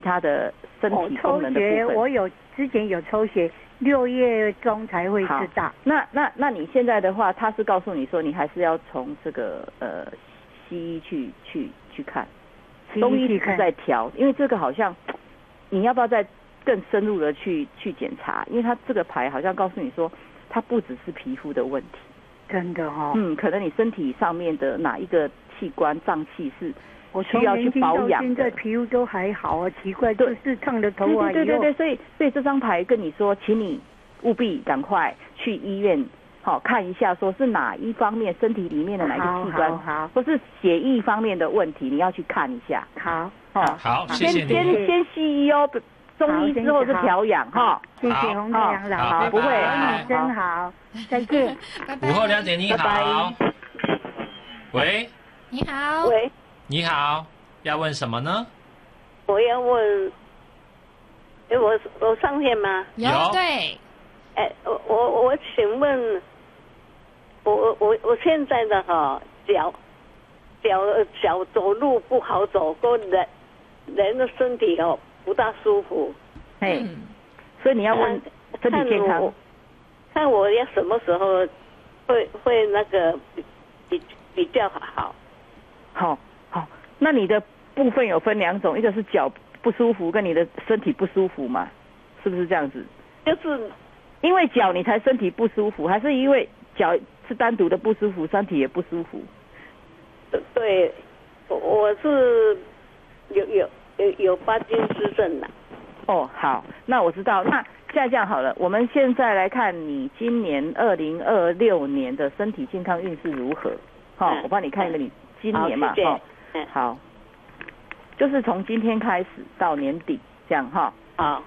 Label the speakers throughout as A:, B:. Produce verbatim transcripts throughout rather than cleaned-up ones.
A: 他的身体功能的部分。
B: 我抽血，我有之前有抽血，六月中才会知道。
A: 那那那你现在的话，他是告诉你说，你还是要从这个呃西医去去去看，中医是在调，因为这个好像你要不要再更深入的去去检查？因为他这个牌好像告诉你说，它不只是皮肤的问题。
B: 真的哦。
A: 嗯，可能你身体上面的哪一个器官脏器是需要去保养的。
B: 现在皮肤都还好啊，奇怪，就是烫的头发。
A: 对对对对，所以所以这张牌跟你说，请你务必赶快去医院，好、哦、看一下，说是哪一方面身体里面的哪一个器官，
B: 好，好好
A: 或是血液方面的问题，你要去看一下。
B: 好，
A: 哦，
C: 好，谢谢你。
A: 先先先西医哦，中医之后是调养哈。
B: 谢谢洪太阳老师，
A: 不会，
B: 你真好，再见。
C: 午后两点你好。喂。
D: 你好。
E: 喂。
C: 你好，要问什么呢？
E: 我要问，哎，我我上线吗？
D: 有，对。
E: 哎，我我我请问，我我我现在的哈脚脚脚走路不好走，跟人人的身体哦不大舒服。
A: 哎，所以你要问身体健康，
E: 看我要什么时候会会那个比比比较好。
A: 好。好，那你的部分有分两种，一个是脚不舒服，跟你的身体不舒服嘛，是不是这样子？
E: 就是
A: 因为脚你才身体不舒服，还是因为脚是单独的不舒服，身体也不舒服？
E: 对，我是有有有有帕金斯症的。
A: 哦，好，那我知道。那现在这样好了，我们现在来看你今年二零二六年的身体健康运势如何？好、嗯，我帮你看一个你今年嘛，哈。好，就是从今天开始到年底这样哈。
E: 好，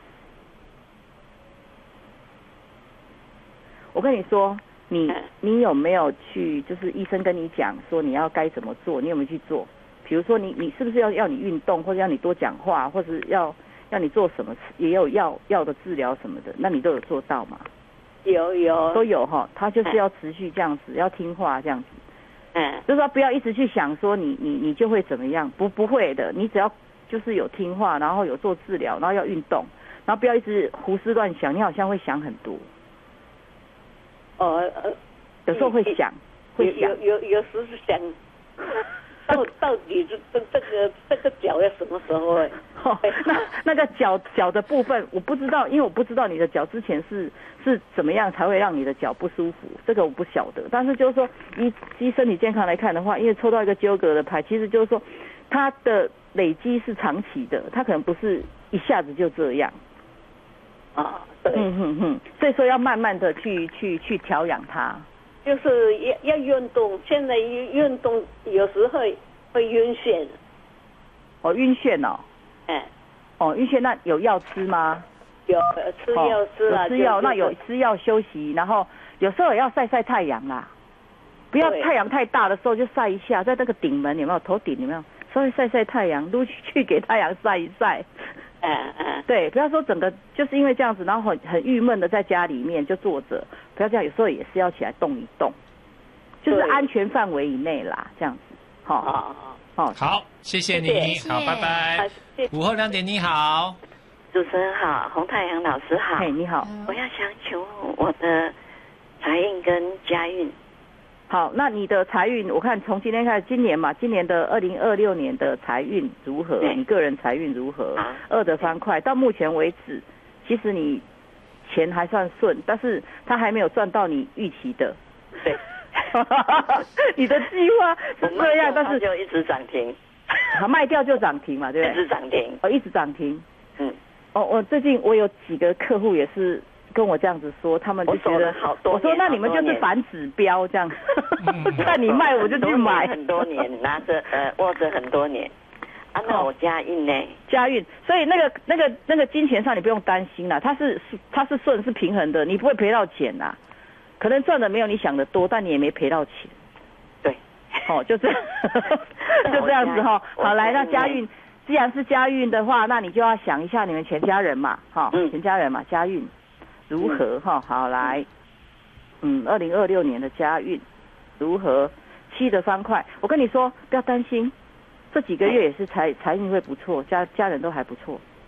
A: 我跟你说，你你有没有去？就是医生跟你讲说你要该怎么做，你有没有去做？比如说你你是不是要要你运动，或者要你多讲话，或者要要你做什么，也有药药的治疗什么的，那你都有做到吗？
E: 有有
A: 都有哈，他就是要持续这样子，要听话这样子。
E: 嗯，
A: 就是说不要一直去想说你你你就会怎么样，不不会的，你只要就是有听话，然后有做治疗，然后要运动，然后不要一直胡思乱想，你好像会想很多。
E: 哦呃，
A: 有时候会想，会想，
E: 有有有时是想，到到底这这这个这个脚要什么时候哎？
A: 哦，那那个脚脚的部分我不知道，因为我不知道你的脚之前是是怎么样才会让你的脚不舒服，这个我不晓得。但是就是说，依依身体健康来看的话，因为抽到一个纠葛的牌，其实就是说它的累积是长期的，它可能不是一下子就这样。
E: 啊，对，
A: 嗯哼哼，所以说要慢慢的去去去调养它，
E: 就是要要运动。现在运动有时候会晕眩。
A: 哦，晕眩哦。
E: 哎，
A: 哦，晕眩那有药吃吗？
E: 有吃药吃了、
A: 哦，有吃药，那有吃药休息，然后有时候也要晒晒太阳啦，不要太阳太大的时候就晒一下，在那个顶门有没有头顶有没有稍微晒晒太阳，撸去给太阳晒一晒。
E: 嗯嗯，
A: 对，不要说整个就是因为这样子，然后很很郁闷的在家里面就坐着，不要这样，有时候也是要起来动一动，就是安全范围以内啦，这样子。好，
E: 好，
A: 好，
C: 好，谢谢你，好，拜拜。午后两点你好，
F: 主持人好，洪太阳老师好。
A: 嘿，你好，
F: 我要想请问我的财运跟家运。
A: 好，那你的财运，我看从今天开始，今年嘛，今年的二零二六年的财运如何？你个人财运如何？二的方块到目前为止，其实你钱还算顺，但是他还没有赚到你预期的。
F: 对，
A: 你的计划是这样，但是
F: 就一直涨停，
A: 好，卖掉就涨停嘛，对不对？
F: 一直涨停，
A: 哦，一直涨停。
F: 嗯，
A: 哦，我最近我有几个客户也是跟我这样子说，他们就觉得
F: 好多，
A: 我说那你们就是反指标这样，看你卖我就去买，
F: 很多年拿着呃握着很多年。啊，那我家运呢？
A: 家运，所以那个那个那个金钱上你不用担心啦，它是它是顺是平衡的，你不会赔到钱啦。可能赚的没有你想的多，但你也没赔到钱。
F: 对，
A: 哦，就这样，就这样子哈、哦。好，来，那家运，既然是家运的话，那你就要想一下你们全家人嘛，哈、哦嗯，全家人嘛，家运如何哈、嗯？好，来，嗯，二零二六年的家运如何？七的方块，我跟你说，不要担心，这几个月也是财财运会不错，家家人都还不错。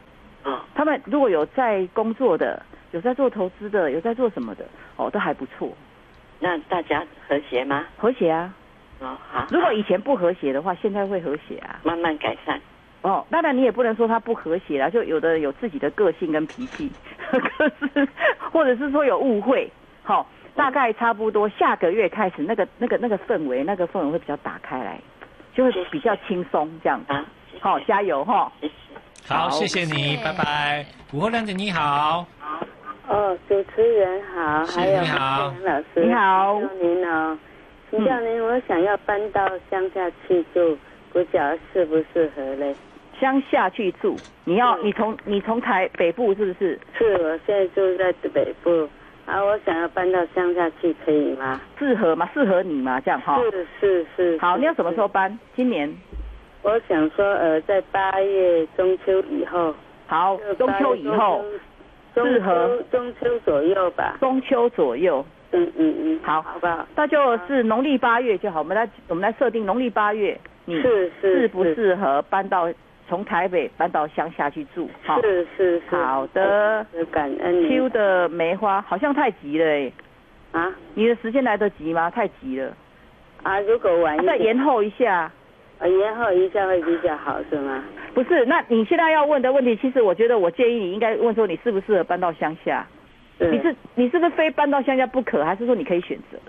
F: 哦，
A: 他们如果有在工作的，有在做投资的，有在做什么的，哦，都还不错。
F: 那大家和谐吗？
A: 和谐啊。
F: 哦，好。
A: 如果以前不和谐的话，现在会和谐啊。
F: 慢慢改善。
A: 哦，当然你也不能说他不和谐啦，就有的有自己的个性跟脾气，可是或者是说有误会，好、哦，大概差不多下个月开始，那个那个那个氛围，那个氛围会比较打开来，就会比较轻松这样子。
F: 啊，
A: 好、哦，加油哈、哦！
F: 谢谢。
C: 好，谢谢你，拜拜。午后亮姐你好。
D: 哦，主持人好，还有
C: 你好，
D: 老师
A: 你好，
D: 您哦，请教您，我想要搬到乡下去住，不晓得适不适合嘞？
A: 乡下去住，你要你从你从台北部是不是？
D: 是，我现在住在北部，啊，我想要搬到乡下去，可以吗？
A: 适合吗？适合你吗？这样哈？
D: 是是是。
A: 好，你要什么时候搬？今年？
D: 我想说，呃，在八月中秋以后。
A: 好，中秋以后。适合
D: 中秋左右吧。
A: 中秋左右。
D: 嗯嗯嗯。
A: 好，
D: 好不好？
A: 那就是农历八月就好。我们来我们来设定农历八月，你
D: 是是
A: 适不适合搬到从台北搬到乡下去住？好，
D: 是是是。
A: 好的。
D: 感恩。
A: 秋的梅花好像太急了哎。
D: 啊？
A: 你的时间来得及吗？太急了。
D: 啊，如果晚一点。
A: 再延后一下。
D: 啊，延后一下会比较好，是吗？
A: 不是，那你现在要问的问题，其实我觉得我建议你应该问说你适不适合搬到乡下。你是你是不是非搬到乡下不可，还是说你可以选择？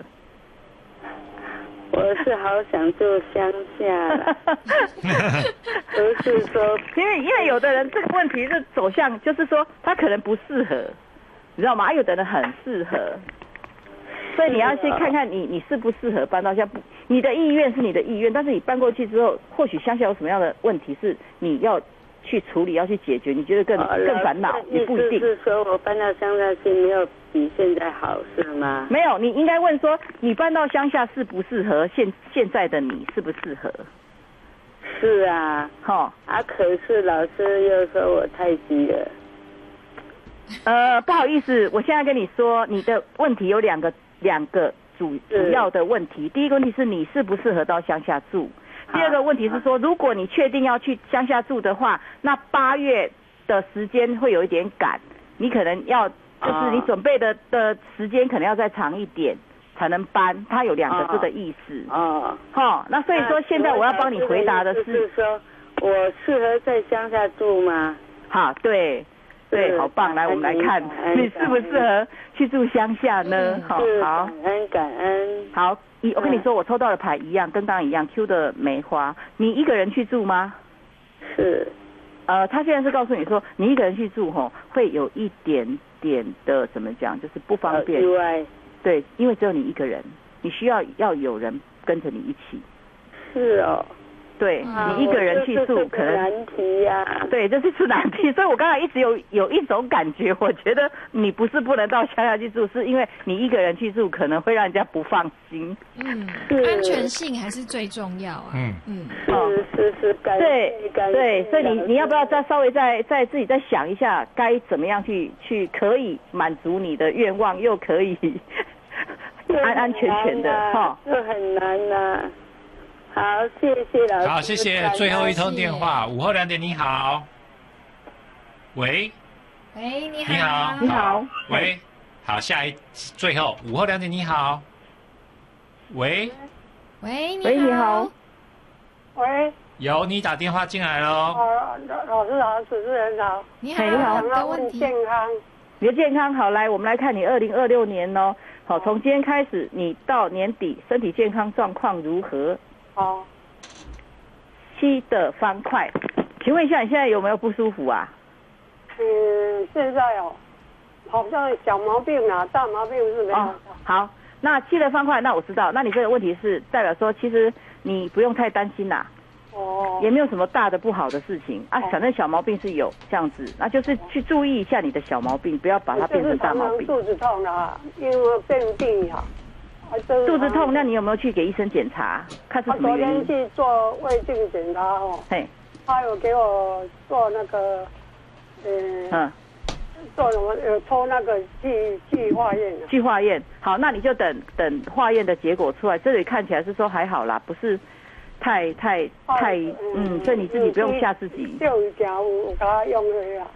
D: 我是好想住乡下啦。不是说，
A: 因为因为有的人这个问题是走向，就是说他可能不适合，你知道吗？啊、有的人很适合。所以你要先看看你你适不适合搬到乡，你的意愿是你的意愿，但是你搬过去之后，或许乡下有什么样的问题是你要去处理、要去解决，你觉得更更烦恼，也不一定。
D: 是说我搬到乡下去没有比现在好是吗？
A: 没有，你应该问说你搬到乡下适不适合现现在的你适不适合？
D: 是啊，
A: 哈
D: 啊，可是老师又说我太急了。
A: 呃，不好意思，我现在跟你说，你的问题有两个。两个主主要的问题，第一个问题是你适不适合到乡下住，第二个问题是说，如果你确定要去乡下住的话，那八月的时间会有一点赶，你可能要就是你准备的的时间可能要再长一点才能搬，它有两个字的意思。哦，好，那所以说现在我要帮你回答的是，
D: 是说我适合在乡下住吗？
A: 好，对。对，好棒！来，我们来看你适不适合去住乡下呢？好，好，
D: 感恩感恩。
A: 好，一我跟你说，我抽到的牌一样，跟刚刚一样 ，Q 的梅花。你一个人去住吗？
D: 是。
A: 呃，他现在是告诉你说，你一个人去住吼，会有一点点的怎么讲，就是不方便。
D: 意外。
A: 对，因为只有你一个人，你需要要有人跟着你一起。
D: 是哦。
A: 对、啊、你一个人去住可能
D: 难题呀、啊。
A: 对，这是是难题，所以我刚才一直有有一种感觉，我觉得你不是不能到乡下去住，是因为你一个人去住可能会让人家不放心。
G: 嗯，安全性还是最重要啊。
C: 嗯
G: 嗯，
D: 是是是，
A: 对对，所以你你要不要再稍微再再自己再想一下，该怎么样去去可以满足你的愿望，又可以安安全全的哈？
D: 这很难呐、啊。好，谢谢老师。
C: 好，谢谢。最后一通电话，午后两点，你好。喂。
G: 喂，你好。
C: 你好。
A: 你好。
C: 喂。好，下一最后午后两点，你好。喂。
G: 喂，你好。
A: 喂，你好。
H: 喂。
C: 有你打电话进来喽。
H: 哦，老师好，主持人好。
G: 你好。
A: 你好。
H: 想要问健康。
A: 你的健康好，来，我们来看你二零二六年哦。好，从今天开始，你到年底身体健康状况如何？
H: 好，
A: 七的方块，请问一下，你现在有没有不舒服啊？
H: 嗯，现在哦，好像小毛病啊，大毛病是没有、哦。
A: 好，那七的方块，那我知道，那你这个问题是代表说，其实你不用太担心啦。
H: 哦。
A: 也没有什么大的不好的事情啊，反正小毛病是有这样子，那就是去注意一下你的小毛病，不要把它变成大毛病。
H: 肚子痛啊，因为便秘啊。
A: 肚子痛，那你有没有去给医生检查？看是什么原因？
H: 昨天去做胃镜检查哦，
A: 嘿，
H: 他有给我做那个，呃，嗯，做什么？呃，抽那个气气化验。
A: 气化验，好，那你就等等化验的结果出来。这里看起来是说还好啦，不是太太太，嗯，所以你自己不用吓自己。
H: 就假我给他用了呀。